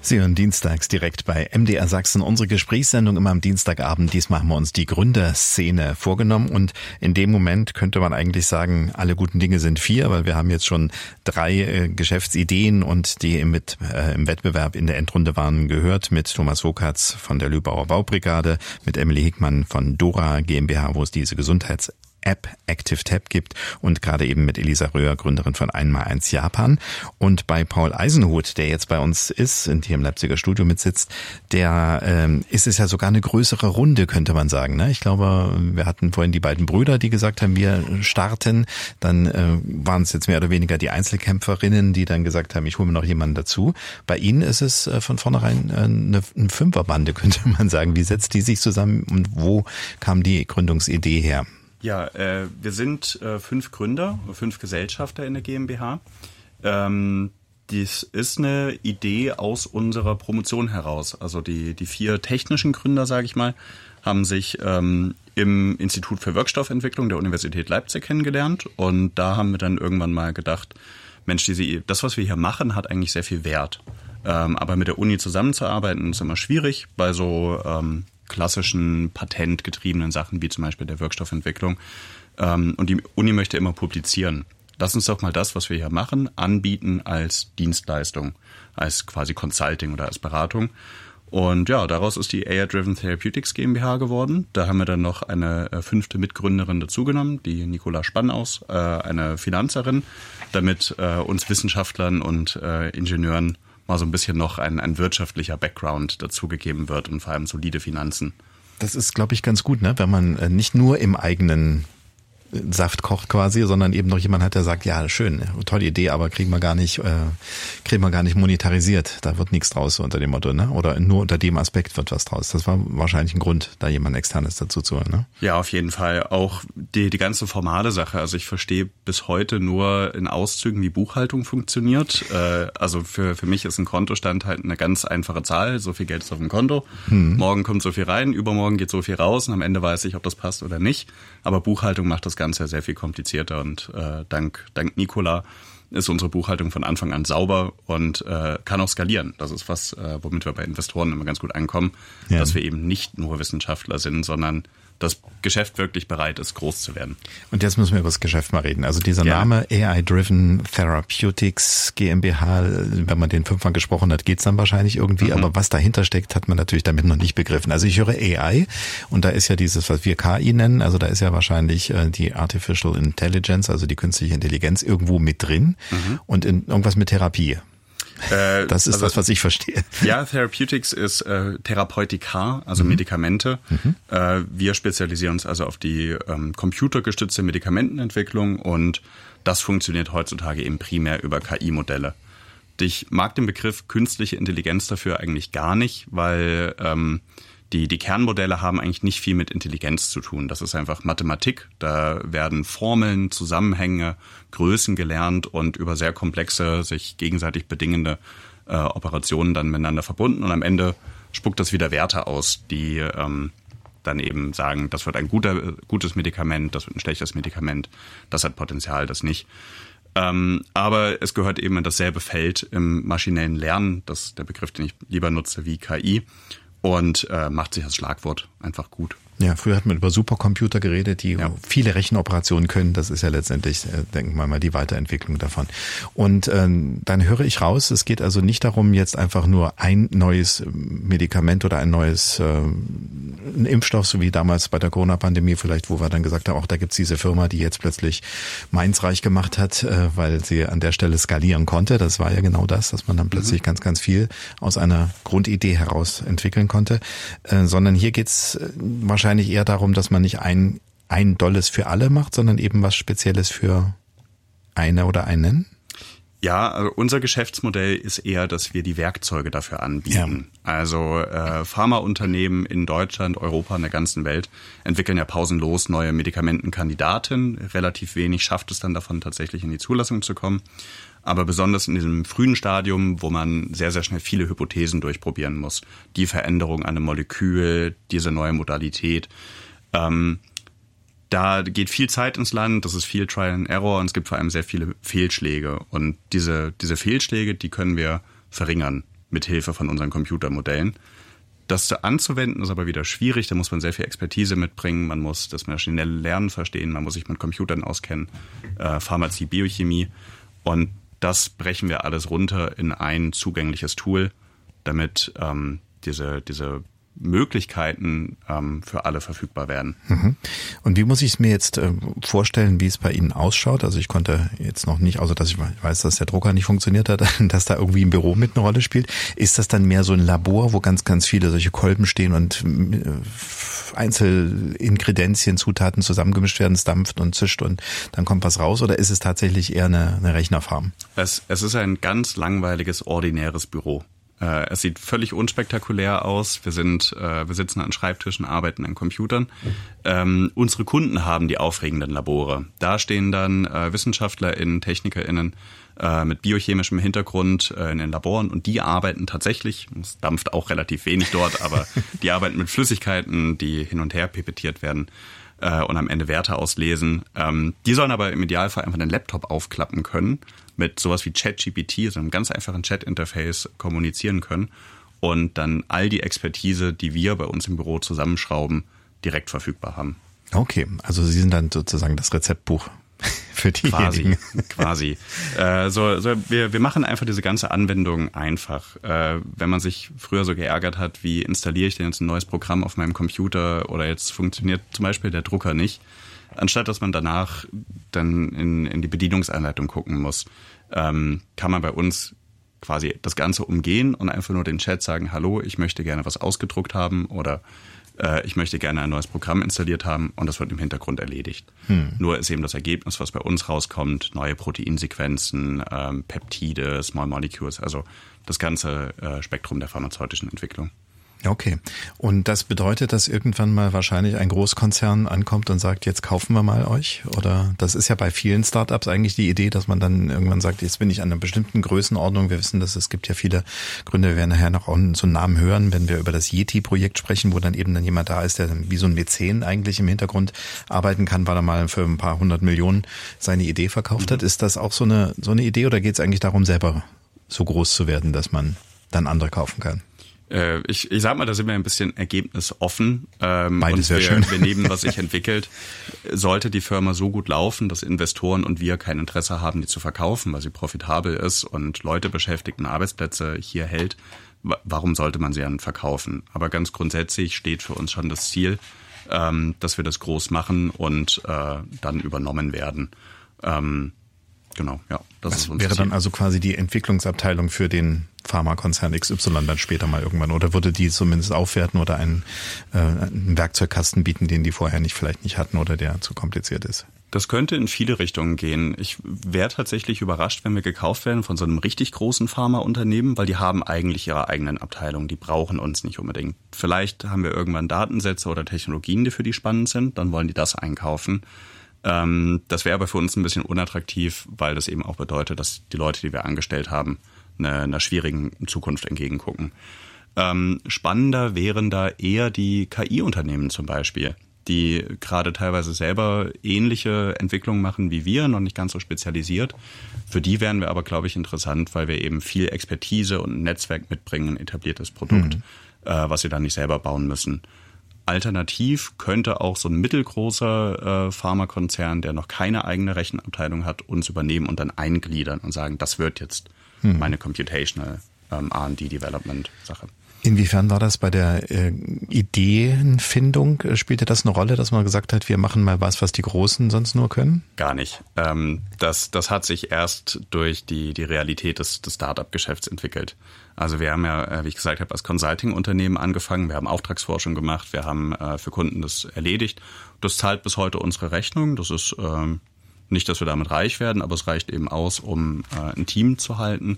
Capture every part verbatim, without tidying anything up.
Sie hören dienstags direkt bei M D R Sachsen unsere Gesprächssendung immer am Dienstagabend. Diesmal haben wir uns die Gründerszene vorgenommen und in dem Moment könnte man eigentlich sagen, alle guten Dinge sind vier, weil wir haben jetzt schon drei äh, Geschäftsideen und die im, mit, äh, im Wettbewerb in der Endrunde waren gehört mit Thomas Wokatz von der Lübauer Baubrigade, mit Emily Hickmann von Dora GmbH, wo es diese Gesundheits App ActiveTap gibt und gerade eben mit Elisa Röhr, Gründerin von eins mal eins Japan. Und bei Paul Eisenhut, der jetzt bei uns ist und hier im Leipziger Studio mitsitzt, der ähm, ist es ja sogar eine größere Runde, könnte man sagen. Ne? Ich glaube, wir hatten vorhin die beiden Brüder, die gesagt haben, wir starten. Dann äh, waren es jetzt mehr oder weniger die Einzelkämpferinnen, die dann gesagt haben, ich hole mir noch jemanden dazu. Bei Ihnen ist es äh, von vornherein äh, eine, eine Fünferbande, könnte man sagen. Wie setzt die sich zusammen und wo kam die Gründungsidee her? Ja, äh, wir sind äh, fünf Gründer, fünf Gesellschafter in der GmbH. Ähm, dies ist eine Idee aus unserer Promotion heraus. Also die, die vier technischen Gründer, sage ich mal, haben sich ähm, im Institut für Wirkstoffentwicklung der Universität Leipzig kennengelernt. Und da haben wir dann irgendwann mal gedacht, Mensch, diese, das, was wir hier machen, hat eigentlich sehr viel Wert. Ähm, aber mit der Uni zusammenzuarbeiten ist immer schwierig bei so ähm, klassischen patentgetriebenen Sachen, wie zum Beispiel der Wirkstoffentwicklung. Und die Uni möchte immer publizieren. Lass uns doch mal das, was wir hier machen, anbieten als Dienstleistung, als quasi Consulting oder als Beratung. Und ja, daraus ist die A I-Driven Therapeutics GmbH geworden. Da haben wir dann noch eine fünfte Mitgründerin dazugenommen, die Nicola Spannaus, eine Finanzerin, damit uns Wissenschaftlern und Ingenieuren mal so ein bisschen noch ein, ein wirtschaftlicher Background dazugegeben wird und vor allem solide Finanzen. Das ist, glaube ich, ganz gut, ne? Wenn man nicht nur im eigenen Saft kocht quasi, sondern eben noch jemand hat, der sagt, ja, schön, tolle Idee, aber kriegen wir gar nicht, äh, kriegen wir gar nicht monetarisiert. Da wird nichts draus, so unter dem Motto, ne? Oder nur unter dem Aspekt wird was draus. Das war wahrscheinlich ein Grund, da jemand Externes dazu zu holen, ne? Ja, auf jeden Fall. Auch die, die ganze formale Sache. Also ich verstehe bis heute nur in Auszügen, wie Buchhaltung funktioniert. Äh, also für, für mich ist ein Kontostand halt eine ganz einfache Zahl. So viel Geld ist auf dem Konto. Hm. Morgen kommt so viel rein, übermorgen geht so viel raus und am Ende weiß ich, ob das passt oder nicht. Aber Buchhaltung macht das Ganze sehr viel komplizierter und äh, dank, dank Nicola ist unsere Buchhaltung von Anfang an sauber und äh, kann auch skalieren. Das ist was, äh, womit wir bei Investoren immer ganz gut ankommen, ja. Dass wir eben nicht nur Wissenschaftler sind, sondern das Geschäft wirklich bereit ist, groß zu werden. Und jetzt müssen wir über das Geschäft mal reden. Also dieser ja. Name A I-Driven Therapeutics GmbH, wenn man den fünfmal gesprochen hat, geht's dann wahrscheinlich irgendwie. Mhm. Aber was dahinter steckt, hat man natürlich damit noch nicht begriffen. Also ich höre A I und da ist ja dieses, was wir K I nennen, also da ist ja wahrscheinlich äh, die Artificial Intelligence, also die künstliche Intelligenz irgendwo mit drin mhm. und in irgendwas mit Therapie. Äh, das ist also, das, was ich verstehe. Ja, Therapeutics ist äh, Therapeutika, also mhm. Medikamente. Mhm. Äh, wir spezialisieren uns also auf die ähm, computergestützte Medikamentenentwicklung und das funktioniert heutzutage eben primär über K I-Modelle. Ich mag den Begriff künstliche Intelligenz dafür eigentlich gar nicht, weil ähm, die, die Kernmodelle haben eigentlich nicht viel mit Intelligenz zu tun. Das ist einfach Mathematik. Da werden Formeln, Zusammenhänge, Größen gelernt und über sehr komplexe, sich gegenseitig bedingende äh, Operationen dann miteinander verbunden. Und am Ende spuckt das wieder Werte aus, die ähm, dann eben sagen, das wird ein guter, gutes Medikament, das wird ein schlechtes Medikament, das hat Potenzial, das nicht. Ähm, aber es gehört eben in dasselbe Feld im maschinellen Lernen, das ist der Begriff, den ich lieber nutze, wie K I. Und äh, macht sich als Schlagwort einfach gut. Ja, früher hat man über Supercomputer geredet, die ja. viele Rechenoperationen können. Das ist ja letztendlich, äh, denken wir mal, die Weiterentwicklung davon. Und äh, dann höre ich raus, es geht also nicht darum, jetzt einfach nur ein neues Medikament oder ein neues äh, ein Impfstoff, so wie damals bei der Corona-Pandemie vielleicht, wo wir dann gesagt haben, auch da gibt's diese Firma, die jetzt plötzlich Mainz reich gemacht hat, äh, weil sie an der Stelle skalieren konnte. Das war ja genau das, dass man dann plötzlich mhm. ganz, ganz viel aus einer Grundidee heraus entwickeln konnte. Äh, sondern hier geht's äh, wahrscheinlich wahrscheinlich eher darum, dass man nicht ein, ein Dolles für alle macht, sondern eben was Spezielles für eine oder einen? Ja, also unser Geschäftsmodell ist eher, dass wir die Werkzeuge dafür anbieten. Ja. Also äh, Pharmaunternehmen in Deutschland, Europa, in der ganzen Welt entwickeln ja pausenlos neue Medikamentenkandidaten. Relativ wenig schafft es dann davon, tatsächlich in die Zulassung zu kommen. Aber besonders in diesem frühen Stadium, wo man sehr, sehr schnell viele Hypothesen durchprobieren muss. Die Veränderung an einem Molekül, diese neue Modalität. Ähm, da geht viel Zeit ins Land, das ist viel Trial and Error und es gibt vor allem sehr viele Fehlschläge. Und diese, diese Fehlschläge, die können wir verringern mit Hilfe von unseren Computermodellen. Das anzuwenden ist aber wieder schwierig, da muss man sehr viel Expertise mitbringen, man muss das maschinelle Lernen verstehen, man muss sich mit Computern auskennen, äh, Pharmazie, Biochemie, und das brechen wir alles runter in ein zugängliches Tool, damit ähm, diese, diese Möglichkeiten ähm, für alle verfügbar werden. Mhm. Und wie muss ich es mir jetzt äh, vorstellen, wie es bei Ihnen ausschaut? Also ich konnte jetzt noch nicht, außer dass ich weiß, dass der Drucker nicht funktioniert hat, dass da irgendwie ein Büro mit eine Rolle spielt. Ist das dann mehr so ein Labor, wo ganz, ganz viele solche Kolben stehen und äh, Einzelingredienzien, Zutaten zusammengemischt werden, es dampft und zischt und dann kommt was raus? Oder ist es tatsächlich eher eine, eine Rechnerfarm? Es, es ist ein ganz langweiliges, ordinäres Büro. Es sieht völlig unspektakulär aus. Wir sind, äh, wir sitzen an Schreibtischen, arbeiten an Computern. Ähm, unsere Kunden haben die aufregenden Labore. Da stehen dann äh, WissenschaftlerInnen, TechnikerInnen äh, mit biochemischem Hintergrund äh, in den Laboren und die arbeiten tatsächlich, es dampft auch relativ wenig dort, aber die arbeiten mit Flüssigkeiten, die hin und her pipettiert werden äh, und am Ende Werte auslesen. Ähm, die sollen aber im Idealfall einfach einen Laptop aufklappen können, mit sowas wie ChatGPT, so einem ganz einfachen Chat-Interface kommunizieren können und dann all die Expertise, die wir bei uns im Büro zusammenschrauben, direkt verfügbar haben. Okay, also Sie sind dann sozusagen das Rezeptbuch für diejenigen. Quasi, quasi. Äh, so, so, wir, wir machen einfach diese ganze Anwendung einfach. Äh, wenn man sich früher so geärgert hat, wie installiere ich denn jetzt ein neues Programm auf meinem Computer oder jetzt funktioniert zum Beispiel der Drucker nicht, anstatt dass man danach dann in, in die Bedienungsanleitung gucken muss, ähm, kann man bei uns quasi das Ganze umgehen und einfach nur den Chat sagen, hallo, ich möchte gerne was ausgedruckt haben oder äh, ich möchte gerne ein neues Programm installiert haben und das wird im Hintergrund erledigt. Hm. Nur ist eben das Ergebnis, was bei uns rauskommt, neue Proteinsequenzen, ähm, Peptide, Small Molecules, also das ganze äh, Spektrum der pharmazeutischen Entwicklung. Okay. Und das bedeutet, dass irgendwann mal wahrscheinlich ein Großkonzern ankommt und sagt, jetzt kaufen wir mal euch? Oder das ist ja bei vielen Startups eigentlich die Idee, dass man dann irgendwann sagt, jetzt bin ich an einer bestimmten Größenordnung. Wir wissen, dass es gibt ja viele Gründe. Wir werden nachher noch auch so einen Namen hören, wenn wir über das Yeti-Projekt sprechen, wo dann eben dann jemand da ist, der dann wie so ein Mäzen eigentlich im Hintergrund arbeiten kann, weil er mal für ein paar hundert Millionen seine Idee verkauft hat. Ist das auch so eine, so eine Idee oder geht es eigentlich darum, selber so groß zu werden, dass man dann andere kaufen kann? Ich, ich sag mal, da sind wir ein bisschen ergebnisoffen. Ähm, Beides und wir, schön. wir nehmen, was sich entwickelt. Sollte die Firma so gut laufen, dass Investoren und wir kein Interesse haben, die zu verkaufen, weil sie profitabel ist und Leute beschäftigt und Arbeitsplätze hier hält, warum sollte man sie dann verkaufen? Aber ganz grundsätzlich steht für uns schon das Ziel, ähm, dass wir das groß machen und äh, dann übernommen werden. Ähm, genau, ja. Das Was ist unser wäre Ziel. dann also quasi die Entwicklungsabteilung für den Pharmakonzern X Y dann später mal irgendwann, oder würde die zumindest aufwerten oder einen, äh, einen Werkzeugkasten bieten, den die vorher nicht vielleicht nicht hatten oder der zu kompliziert ist? Das könnte in viele Richtungen gehen. Ich wäre tatsächlich überrascht, wenn wir gekauft werden von so einem richtig großen Pharmaunternehmen, weil die haben eigentlich ihre eigenen Abteilungen, die brauchen uns nicht unbedingt. Vielleicht haben wir irgendwann Datensätze oder Technologien, die für die spannend sind, dann wollen die das einkaufen. Ähm, das wäre aber für uns ein bisschen unattraktiv, weil das eben auch bedeutet, dass die Leute, die wir angestellt haben, einer, einer schwierigen Zukunft entgegengucken. Ähm, spannender wären da eher die K I-Unternehmen zum Beispiel, die gerade teilweise selber ähnliche Entwicklungen machen wie wir, noch nicht ganz so spezialisiert. Für die wären wir aber, glaube ich, interessant, weil wir eben viel Expertise und ein Netzwerk mitbringen, ein etabliertes Produkt, mhm. äh, was sie dann nicht selber bauen müssen. Alternativ könnte auch so ein mittelgroßer äh, Pharmakonzern, der noch keine eigene Rechenabteilung hat, uns übernehmen und dann eingliedern und sagen, das wird jetzt hm. meine Computational ähm, R und D-Development-Sache. Inwiefern war das bei der äh, Ideenfindung? Spielte das eine Rolle, dass man gesagt hat, wir machen mal was, was die Großen sonst nur können? Gar nicht. Ähm, das, das hat sich erst durch die, die Realität des, des Start-up-Geschäfts entwickelt. Also wir haben ja, wie ich gesagt habe, als Consulting-Unternehmen angefangen. Wir haben Auftragsforschung gemacht. Wir haben äh, für Kunden das erledigt. Das zahlt bis heute unsere Rechnung. Das ist ähm, nicht, dass wir damit reich werden, aber es reicht eben aus, um äh, ein Team zu halten.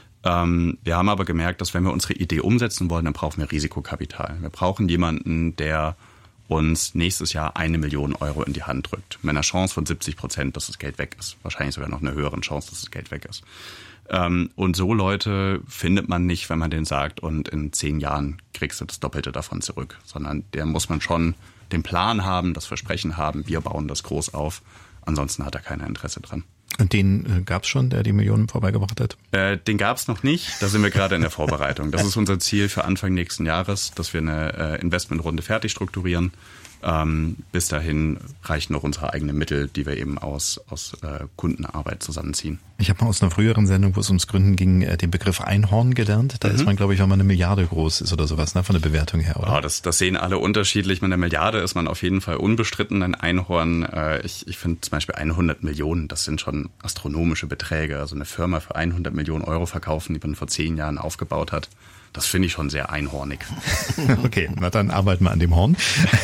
Ähm, wir haben aber gemerkt, dass wenn wir unsere Idee umsetzen wollen, dann brauchen wir Risikokapital. Wir brauchen jemanden, der uns nächstes Jahr eine Million Euro in die Hand drückt. Mit einer Chance von siebzig Prozent, dass das Geld weg ist. Wahrscheinlich sogar noch eine höhere Chance, dass das Geld weg ist. Ähm, und so Leute findet man nicht, wenn man denen sagt, und in zehn Jahren kriegst du das Doppelte davon zurück. Sondern der muss man schon den Plan haben, das Versprechen haben, wir bauen das groß auf. Ansonsten hat er kein Interesse dran. Und den äh, gab es schon, der die Millionen vorbeigebracht hat? Äh, den gab es noch nicht. Da sind wir gerade in der Vorbereitung. Das ist unser Ziel für Anfang nächsten Jahres, dass wir eine äh, Investmentrunde fertig strukturieren. Ähm, bis dahin reichen noch unsere eigenen Mittel, die wir eben aus, aus äh, Kundenarbeit zusammenziehen. Ich habe mal aus einer früheren Sendung, wo es ums Gründen ging, äh, den Begriff Einhorn gelernt. Da mhm. ist man, glaube ich, wenn man eine Milliarde groß ist oder sowas, ne, von der Bewertung her, oder? Oh, das, das sehen alle unterschiedlich. Mit einer Milliarde ist man auf jeden Fall unbestritten ein Einhorn. Äh, ich ich finde zum Beispiel hundert Millionen, das sind schon astronomische Beträge. Also eine Firma für hundert Millionen Euro verkaufen, die man vor zehn Jahren aufgebaut hat. Das finde ich schon sehr einhornig. Okay, na dann arbeiten wir an dem Horn.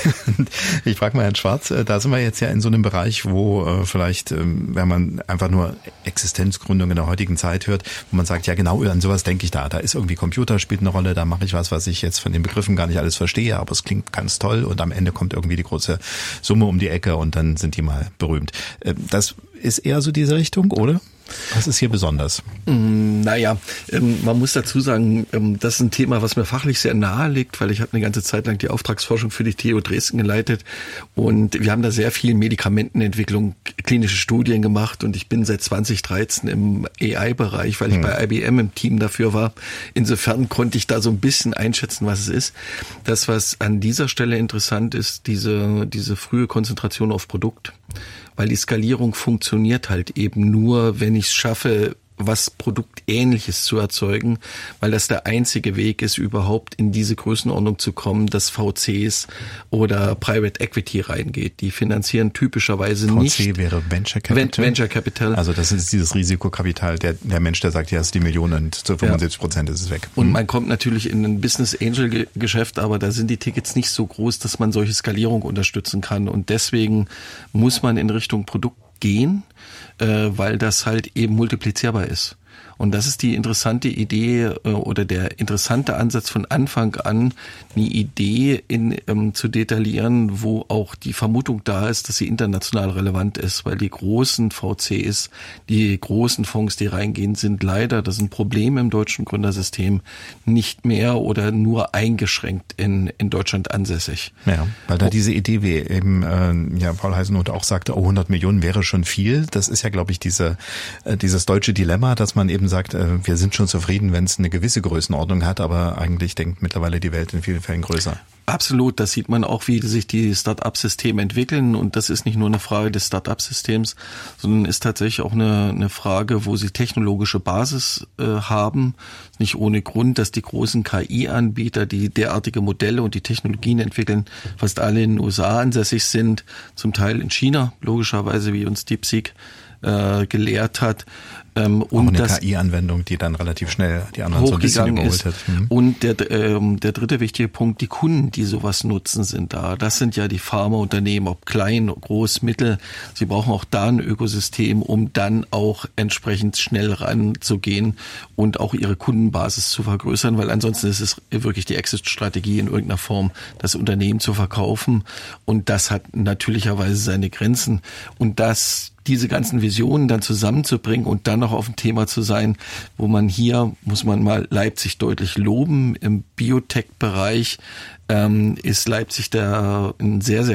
Ich frage mal Herrn Schwarz, da sind wir jetzt ja in so einem Bereich, wo äh, vielleicht, ähm, wenn man einfach nur Existenzgründung in der heutigen Zeit hört, wo man sagt, ja genau, an sowas denke ich da. Da ist irgendwie Computer, spielt eine Rolle, da mache ich was, was ich jetzt von den Begriffen gar nicht alles verstehe, aber es klingt ganz toll und am Ende kommt irgendwie die große Summe um die Ecke und dann sind die mal berühmt. Äh, das ist eher so diese Richtung, oder? Was ist hier besonders? Naja, man muss dazu sagen, das ist ein Thema, was mir fachlich sehr nahe liegt, weil ich habe eine ganze Zeit lang die Auftragsforschung für die T U Dresden geleitet und wir haben da sehr viel Medikamentenentwicklung, klinische Studien gemacht und ich bin seit zwanzig dreizehn im A I-Bereich, weil ich hm. bei I B M im Team dafür war. Insofern konnte ich da so ein bisschen einschätzen, was es ist. Das, was an dieser Stelle interessant ist, diese, diese frühe Konzentration auf Produkt. Weil die Skalierung funktioniert halt eben nur, wenn ich es schaffe, was Produktähnliches zu erzeugen, weil das der einzige Weg ist, überhaupt in diese Größenordnung zu kommen, dass V Cs oder Private Equity reingeht. Die finanzieren typischerweise V C nicht. V C wäre Venture Capital. Venture Capital. Also das ist dieses Risikokapital, der, der Mensch, der sagt, ja, es ist die Million und zu fünfundsiebzig Prozent ist es weg. Und man kommt natürlich in ein Business Angel Geschäft, aber da sind die Tickets nicht so groß, dass man solche Skalierung unterstützen kann. Und deswegen muss man in Richtung Produkt gehen, äh, weil das halt eben multiplizierbar ist. Und das ist die interessante Idee äh, oder der interessante Ansatz von Anfang an, eine Idee in, ähm, zu detaillieren, wo auch die Vermutung da ist, dass sie international relevant ist, weil die großen V Cs, die großen Fonds, die reingehen, sind leider, das ist ein Problem im deutschen Gründersystem, nicht mehr oder nur eingeschränkt in, in Deutschland ansässig. Ja, weil da diese Idee, wie eben äh, ja, Paul Heisenhuth auch sagte, oh, hundert Millionen wäre schon viel. Das ist ja, glaube ich, diese äh, dieses deutsche Dilemma, dass man eben sagt, äh, wir sind schon zufrieden, wenn es eine gewisse Größenordnung hat, aber eigentlich denkt mittlerweile die Welt in vielen Fällen größer. Absolut, das sieht man auch, wie sich die Start-up-Systeme entwickeln und das ist nicht nur eine Frage des Start-up-Systems, sondern ist tatsächlich auch eine, eine Frage, wo sie technologische Basis äh, haben. Nicht ohne Grund, dass die großen K I-Anbieter, die derartige Modelle und die Technologien entwickeln, fast alle in den U S A ansässig sind, zum Teil in China, logischerweise, wie uns DeepSeek äh, gelehrt hat. Ähm, auch und eine K I-Anwendung, die dann relativ schnell die anderen so ein bisschen überholt hat. Mhm. Und der, ähm, der dritte wichtige Punkt, die Kunden, die sowas nutzen, sind da. Das sind ja die Pharmaunternehmen, ob klein, groß, mittel. Sie brauchen auch da ein Ökosystem, um dann auch entsprechend schnell ranzugehen und auch ihre Kundenbasis zu vergrößern, weil ansonsten ist es wirklich die Exit-Strategie in irgendeiner Form, das Unternehmen zu verkaufen. Und das hat natürlicherweise seine Grenzen. Und das diese ganzen Visionen dann zusammenzubringen und dann noch auf ein Thema zu sein, wo man hier, muss man mal Leipzig deutlich loben, im Biotech-Bereich ähm, ist Leipzig da ein sehr, sehr